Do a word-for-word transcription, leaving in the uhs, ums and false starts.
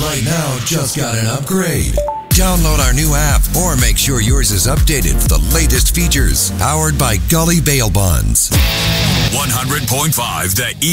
right now just got an upgrade. Download our new app or make sure yours is updated for the latest features. Powered by Gully Bail Bonds. one hundred point five The